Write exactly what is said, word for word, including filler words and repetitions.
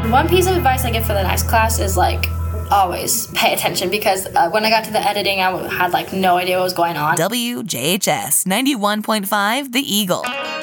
One piece of advice I give for the next class is, like, always pay attention, because uh, when I got to the editing, I had, like, no idea what was going on. W J H S ninety-one point five, The Eagle.